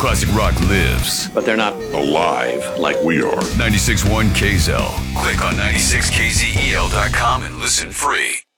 classic rock lives. But they're not alive like we are. 96.1 KZL. Click on 96kzel.com and listen free.